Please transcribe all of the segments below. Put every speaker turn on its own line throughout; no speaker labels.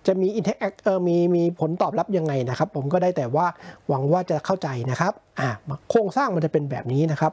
จะมีอินเทอร์แอคมีผลตอบรับยังไงนะครับผมก็ได้แต่ว่าหวังว่าจะเข้าใจนะครับโครงสร้างมันจะเป็นแบบนี้นะครับ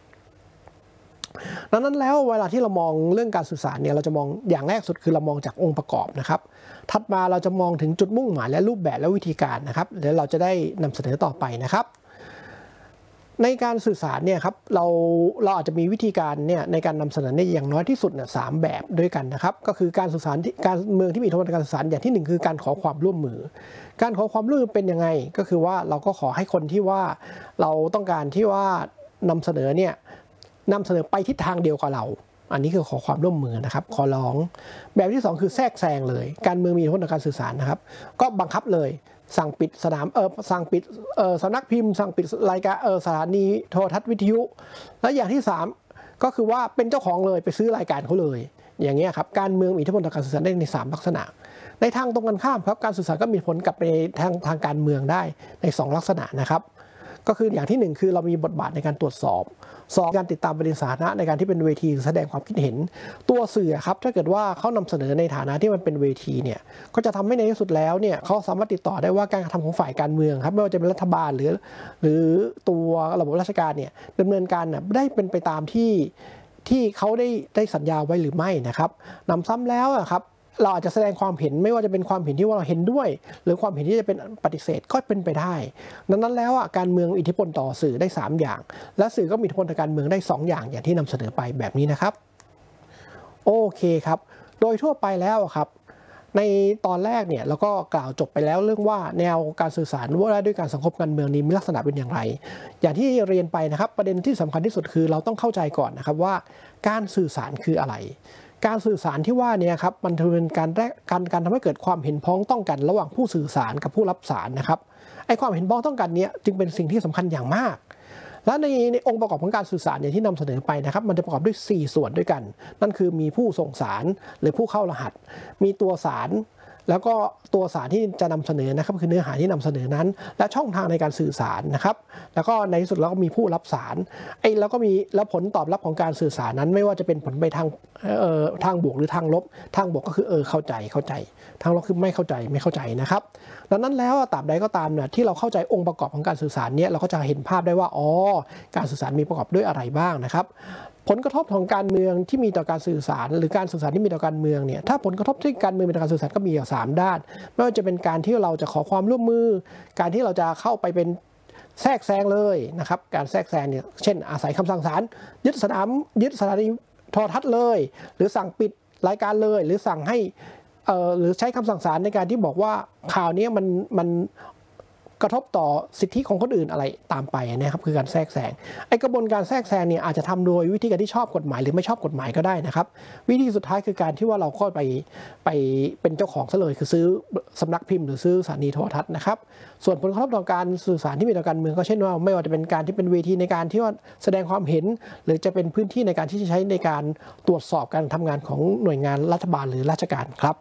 ดังนั้นแล้วเวลาที่เรามองเรื่องการสื่อสารเนี่ยเราจะมองอย่างแรกสุดคือเรามองจากองค์ประกอบนะครับถัดมาเราจะมองถึงจุดมุ่งหมายและรูปแบบและวิธีการนะครับเดี๋ยวเราจะได้นำเสนอต่อไปนะครับในการสื่อสารเนี่ยครับเราอาจจะมีวิธีการเนี่ยในการนำเสนอเนี่ยอย่างน้อยที่สุดเนี่ย3แบบด้วยกันนะครับก็คือการสื่อสารการเมืองที่มีอิทธิพลในการสื่อสารอย่างที่1คือการขอความร่วมมือการขอความร่วมมือเป็นยังไงก็คือว่าเราก็ขอให้คนที่ว่าเราต้องการที่ว่านำเสนอเนี่ยนำเสนอไปทิศทางเดียวกับเราอันนี้คือขอความร่วมมือนะครับขอร้องแบบที่2คือแทรกแซงเลยการเมืองมีอิทธิพลในการสื่อสารนะครับก็บังคับเลยสั่งปิดสนามสั่งปิดสำนักพิมพ์สั่งปิดรายการสถานีโทรทัศน์วิทยุและอย่างที่3ก็คือว่าเป็นเจ้าของเลยไปซื้อรายการเขาเลยอย่างเงี้ยครับการเมืองมีอิทธิพลต่อการสื่อสารได้ใน3ลักษณะในทางตรงกันข้ามครับการสื่อสารก็มีผลกลับไปทางการเมืองได้ใน2ลักษณะนะครับก็คืออย่างที่1คือเรามีบทบาทในการตรวจสอบ2การติดตามประเด็นสาธารณะในการที่เป็นเวทีแสดงความคิดเห็นตัวสื่อครับถ้าเกิดว่าเขานำเสนอในฐานะที่มันเป็นเวทีเนี่ยก็จะทำให้ในที่สุดแล้วเนี่ยเขาสามารถติดต่อได้ว่าการกระทำของฝ่ายการเมืองครับไม่ว่าจะเป็นรัฐบาลหรือตัวระบบราชการเนี่ยดำเนินการได้เป็นไปตามที่เขาได้สัญญาไว้หรือไม่นะครับนำซ้ำแล้วครับเราอาจจะแสดงความเห็นไม่ว่าจะเป็นความเห็นที่ว่าเราเห็นด้วยหรือความเห็นที่จะเป็นปฏิเสธก็เป็นไปได้ดังนั้นแล้วการเมืองอิทธิพลต่อสื่อได้3อย่างและสื่อก็มีอิทธิพลต่อการเมืองได้2อย่างที่นำเสนอไปแบบนี้นะครับโอเคครับโดยทั่วไปแล้วครับในตอนแรกเนี่ยเราก็กล่าวจบไปแล้วเรื่องว่าแนวการสื่อสารว่าด้วยการสังคมการเมืองนี้มีลักษณะเป็นอย่างไรอย่างที่เรียนไปนะครับประเด็นที่สำคัญที่สุดคือเราต้องเข้าใจก่อนนะครับว่าการสื่อสารคืออะไรการสื่อสารที่ว่าเนี่ยครับมันเป็นการทำให้เกิดความเห็นพ้องต้องกันระหว่างผู้สื่อสารกับผู้รับสารนะครับไอ้ความเห็นพ้องต้องกันเนี้ยจึงเป็นสิ่งที่สำคัญอย่างมากและในองค์ประกอบของการสื่อสารอย่างที่นำเสนอไปนะครับมันจะประกอบด้วย4ส่วนด้วยกันนั่นคือมีผู้ส่งสารหรือผู้เข้ารหัสมีตัวสารแล้วก็ตัวสารที่จะนำเสนอนะครับคือเนื้อหาที่นำเสนอนั้นและช่องทางในการสื่อสารนะครับแล้วก็ในที่สุดเราก็มีผู้รับสารแล้วก็มีแล้วผลตอบรับของการสื่อสารนั้นไม่ว่าจะเป็นผลไปทางบวกหรือทางลบทางบวกก็คือเข้าใจทางลบคือไม่เข้าใจนะครับดังนั้นแล้วตราบใดก็ตามเนี่ยที่เราเข้าใจองค์ประกอบของการสื่อสารเนี่ยเราก็จะเห็นภาพได้ว่าการสื่อสารมีประกอบด้วยอะไรบ้างนะครับผลกระทบของการเมืองที่มีต่อการสื่อสารหรือการสื่อสารที่มีต่อการเมืองเนี่ยถ้าผลกระทบที่การเมืองมีต่อการสื่อสารก็มีอยู่3ด้านไม่ว่าจะเป็นการที่เราจะขอความร่วมมือการที่เราจะเข้าไปเป็นแทรกแซงเลยนะครับการแทรกแซงเนี่ยเช่นอาศัยคำสั่งศาลยึดสถานีโทรทัศน์เลยหรือสั่งปิดรายการเลยหรือสั่งให้หรือใช้คำสั่งศาลในการที่บอกว่าข่าวนี้มันกระทบต่อสิทธิของคนอื่นอะไรตามไปนะครับคือการแทรกแซงกระบวนการแทรกแซงเนี่ยอาจจะทำโดยวิธีการที่ชอบกฎหมายหรือไม่ชอบกฎหมายก็ได้นะครับวิธีสุดท้ายคือการที่ว่าเราก็ไปเป็นเจ้าของซะเลยคือซื้อสำนักพิมพ์หรือซื้อสถานีโทรทัศน์นะครับส่วนผลกระทบต่อการสื่อสารที่มีต่อการเมืองก็เช่นว่าไม่ว่าจะเป็นการที่เป็นเวทีในการที่ว่าแสดงความเห็นหรือจะเป็นพื้นที่ในการที่จะใช้ในการตรวจสอบการทำงานของหน่วยงานรัฐบาลหรือราชการครับ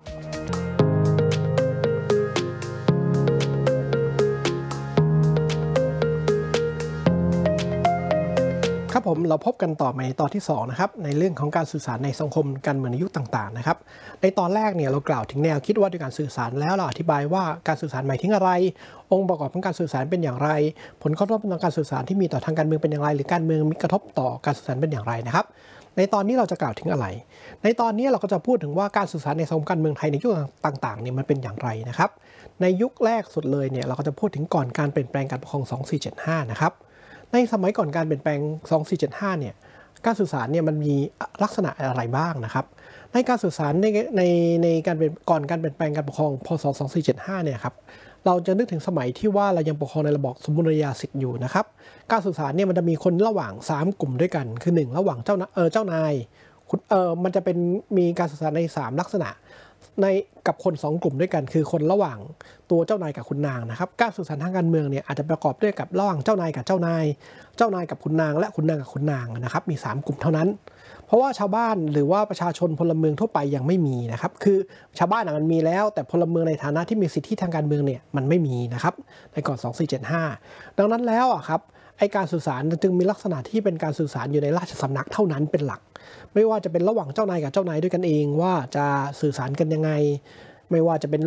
ครับผมเราพบกันต่อในตอนที่2นะครับในเรื่องของการสื่อสารในสังคมการเมืองในยุคต่างๆนะครับในตอนแรกเนี่ยเรากล่าวถึงแนวคิดว่าด้วยการสื่อสารแล้วเราอธิบายว่าการสื่อสารหมายถึงอะไรองค์ประกอบของการสื่อสารเป็นอย่างไรผลกระทบทางการสื่อสารที่มีต่อทางการเมืองเป็นอย่างไรหรือการเมืองมีกระทบต่อการสื่อสารเป็นอย่างไรนะครับในตอนนี้เราจะกล่าวถึงอะไรในตอนนี้เราก็จะพูดถึงว่าการสื่อสารในสังคมการเมืองไทยในยุคต่างๆเนี่ยมันเป็นอย่างไรนะครับในยุคแรกสุดเลยเนี่ยเราก็จะพูดถึงก่อนการเปลี่ยนแปลงการปกครอง2475นะครับในสมัยก่อนการเปลี่ยนแปลง2475เนี่ยการสื่อสารเนี่ยมันมีลักษณะอะไรบ้างนะครับในการสื่อสารในการเป็นก่อนการเปลี่ยนแปลงการปกครองพศ2475เนี่ยครับเราจะนึกถึงสมัยที่ว่าเรายังปกครองในระบอบสมบูรณาญาสิทธิ์อยู่นะครับการสื่อสารเนี่ยมันจะมีคนระหว่าง3กลุ่มด้วยกันคือ1ระหว่างเจ้านายมันจะเป็นมีการสื่อสารใน3ลักษณะกับคน2กลุ่มด้วยกันคือคนระหว่างตัวเจ้านายกับคุณนางนะครับการสื่อสารทางการเมืองเนี่ยอาจจะประกอบด้วยกับระหว่างเจ้านายกับเจ้านายกับคุณนางและคุณนางกับคุณนางนะครับมี3กลุ่มเท่านั้นเพราะว่าชาวบ้านหรือว่าประชาชนพลเมืองทั่วไปยังไม่มีนะครับคือชาวบ้านมันมีแล้วแต่พลเมืองในฐานะที่มีสิทธิทางการเมืองเนี่ยมันไม่มีนะครับในก่อน2475ดังนั้นแล้วครับการสื่อสารจึงมีลักษณะที่เป็นการสื่อสารอยู่ในราชสำนักเท่านั้นเป็นหลักไม่ว่าจะเป็นระหว่างเจ้านายกับเจ้านายด้วยกันเองว่าจะสื่อสารกันยังไงไม่ว่าจะเป็น